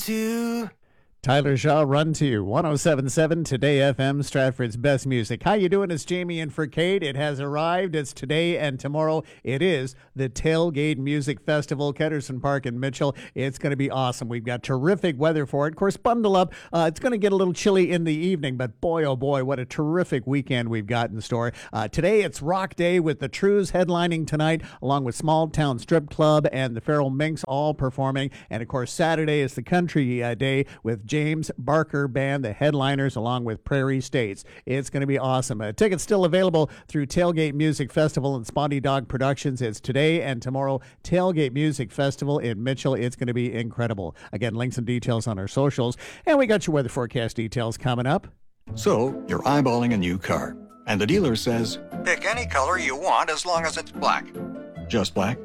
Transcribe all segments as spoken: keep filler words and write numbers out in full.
to... Tyler Shaw, Run to one oh seven point seven Today F M, Stratford's best music. How you doing? It's Jamie in for Kate. It has arrived. It's today and tomorrow. It is the Tailgate Music Festival, Ketterson Park in Mitchell. It's going to be awesome. We've got terrific weather for it. Of course, bundle up. Uh, it's going to get a little chilly in the evening, but boy, oh boy, what a terrific weekend we've got in store. Uh, today, it's Rock Day with the Trews headlining tonight, along with Small Town Strip Club and the Feral Minx all performing. And of course, Saturday is the Country uh, Day with James Barker Band, the headliners, along with Prairie States. It's going to be awesome. Uh, tickets still available through Tailgate Music Festival and Spotty Dog Productions. It's today and tomorrow, Tailgate Music Festival in Mitchell. It's going to be incredible. Again, links and details on our socials. And we got your weather forecast details coming up. So, you're eyeballing a new car, and the dealer says, pick any color you want as long as it's black. Just black?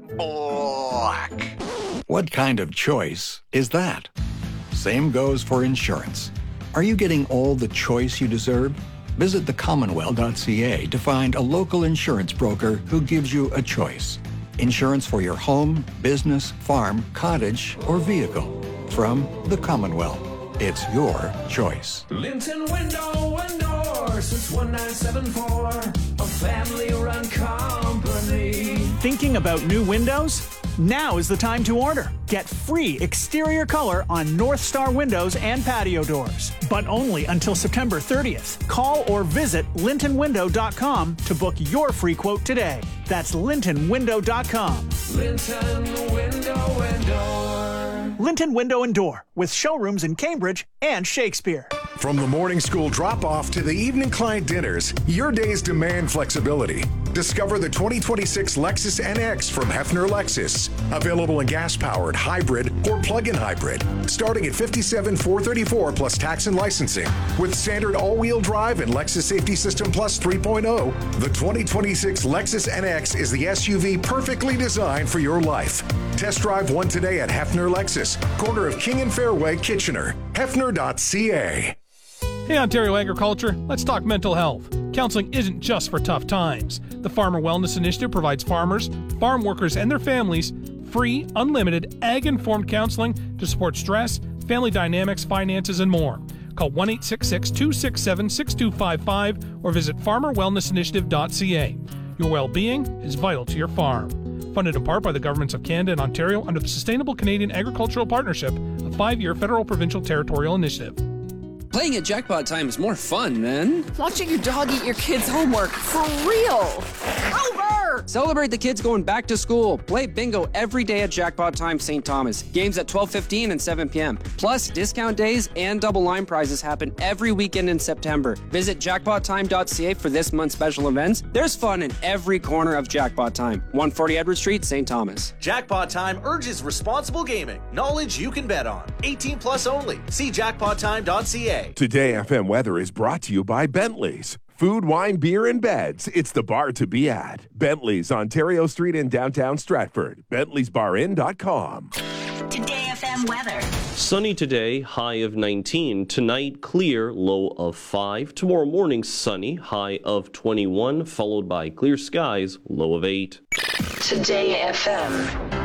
Black. What kind of choice is that? Same goes for insurance. Are you getting all the choice you deserve? Visit the commonwealth dot c a to find a local insurance broker who gives you a choice. Insurance for your home, business, farm, cottage, or vehicle. From the Commonwealth. It's your choice. Linton Window and Door since nineteen seventy-four. A family-run company. Thinking about new windows? Now is the time to order. Get free exterior color on North Star windows and patio doors, but only until September thirtieth. Call or visit linton window dot com to book your free quote today. That's linton window dot com. Linton Window and Door. Linton Window and Door, with showrooms in Cambridge and Shakespeare. From the morning school drop-off to the evening client dinners, your days demand flexibility. Discover the twenty twenty-six Lexus N X from Hefner Lexus. Available in gas-powered, hybrid, or plug-in hybrid. Starting at fifty-seven thousand four hundred thirty-four dollars plus tax and licensing. With standard all-wheel drive and Lexus Safety System Plus three point oh, the twenty twenty-six Lexus N X is the S U V perfectly designed for your life. Test drive one today at Hefner Lexus, corner of King and Fairway, Kitchener. Hefner dot c a. Hey, Ontario Agriculture, let's talk mental health. Counseling isn't just for tough times. The Farmer Wellness Initiative provides farmers, farm workers, and their families free, unlimited, ag-informed counseling to support stress, family dynamics, finances, and more. Call one eight six six, two six seven, six two five five or visit farmer wellness initiative dot c a. Your well-being is vital to your farm. Funded in part by the governments of Canada and Ontario under the Sustainable Canadian Agricultural Partnership, a five-year federal provincial territorial initiative. Playing at Jackpot Time is more fun, man. Watching your dog eat your kids' homework, for real. Over! Celebrate the kids going back to school. Play bingo every day at Jackpot Time Saint Thomas. Games at twelve fifteen and seven p.m. Plus, discount days and double line prizes happen every weekend in September. Visit jackpot time dot c a for this month's special events. There's fun in every corner of Jackpot Time. one forty Edward Street, Saint Thomas. Jackpot Time urges responsible gaming. Knowledge you can bet on. eighteen plus only. See jackpot time dot c a. Today F M weather is brought to you by Bentley's. Food, wine, beer, and beds. It's the bar to be at. Bentley's, Ontario Street in downtown Stratford. Bentley's Bar In dot com. Today F M weather. Sunny today, high of nineteen. Tonight, clear, low of five. Tomorrow morning, sunny, high of twenty-one, followed by clear skies, low of eight. Today F M.